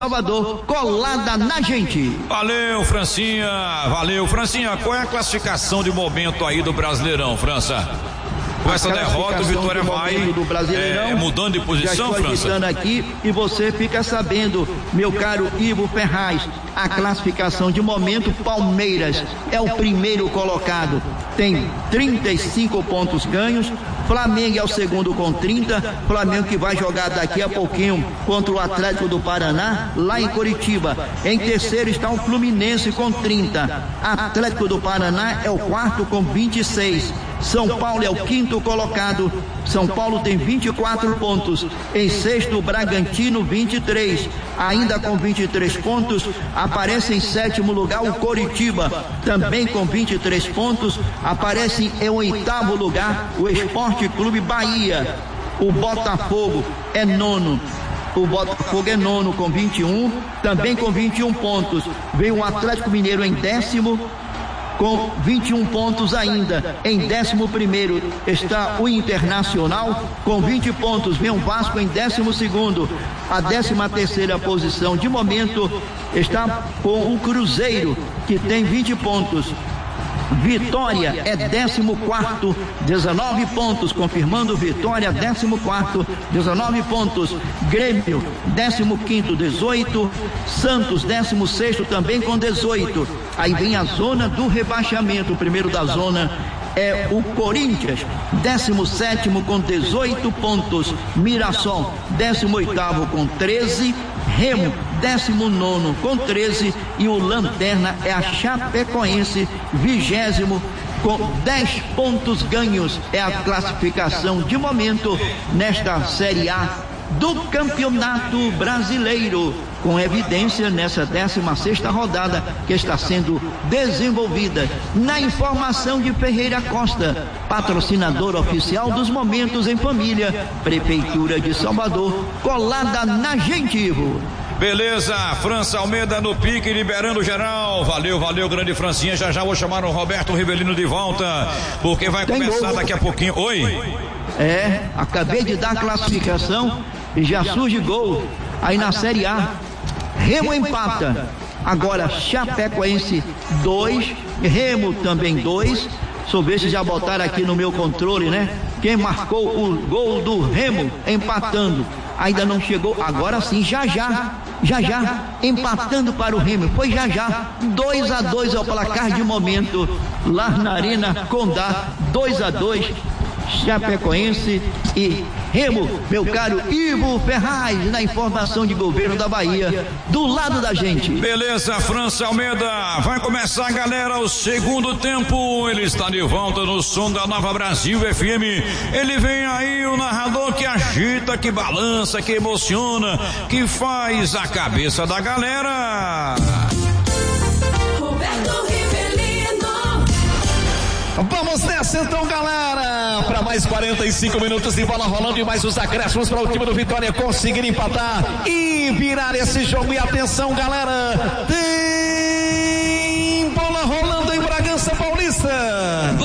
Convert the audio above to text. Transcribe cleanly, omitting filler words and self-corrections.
Salvador, colada na gente. Valeu, Francinha. Qual é a classificação de momento aí do Brasileirão, França? Com essa derrota, o Vitória vai mudando de posição, França? Já estou agitando aqui e você fica sabendo, meu caro Ivo Ferraz, a classificação de momento. Palmeiras é o primeiro colocado, tem 35 pontos ganhos. Flamengo é o segundo com 30, Flamengo que vai jogar daqui a pouquinho contra o Atlético do Paraná, lá em Curitiba. Em terceiro está o Fluminense com 30, Atlético do Paraná é o quarto com 26, São Paulo é o quinto colocado, São Paulo tem 24 pontos, em sexto o Bragantino 23, ainda com 23 pontos, aparece em sétimo lugar o Coritiba, também com 23 pontos, aparece em oitavo lugar o Esporte Clube Bahia. O Botafogo é nono. O Botafogo é nono com 21, também com 21 pontos. Vem o Atlético Mineiro em décimo, com 21 pontos ainda. Em 11º está o Internacional com 20 pontos. Vem o Vasco em 12º. A 13ª posição de momento está com o Cruzeiro, que tem 20 pontos. Vitória é 14º, 19 pontos, confirmando Vitória, 14º, 19 pontos. Grêmio, 15º, 18. Santos, 16º, também com 18. Aí vem a zona do rebaixamento. O primeiro da zona é o Corinthians, 17º com 18 pontos. Mirassol, 18º com 13. Remo, 19º com 13, e o lanterna é a Chapecoense, 20º com 10 pontos ganhos. É a classificação de momento nesta Série A do Campeonato Brasileiro, com evidência nessa 16ª rodada que está sendo desenvolvida. Na informação de Ferreira Costa, patrocinador oficial dos Momentos em Família, Prefeitura de Salvador, colada na gente, Ivo. Beleza, França Almeida no pique, liberando geral. Valeu, grande Francinha. Já vou chamar o Roberto Rivelino de volta, porque vai começar daqui a pouquinho. Oi? Acabei de dar a classificação e já surge gol aí na Série A. Remo empata. Agora Chapecoense 2, Remo também 2. Só ver se já botaram aqui no meu controle, né? Quem marcou o gol do Remo empatando. Ainda não chegou, agora sim, já, empatando para o Remo, foi já, 2-2 é o placar de momento, lá na Arena Condá, 2-2, Chapecoense e Remo, meu caro Ivo Ferraz, na informação de governo da Bahia, do lado da gente. Beleza, França Almeida, vai começar, galera, o segundo tempo. Ele está de volta no som da Nova Brasil FM. Ele vem aí, o narrador que agita, que balança, que emociona, que faz a cabeça da galera. Vamos nessa então, galera, para mais 45 minutos de bola rolando e mais os acréscimos para o time do Vitória conseguir empatar e virar esse jogo. E atenção, galera, tem bola rolando em Bragança Paulista.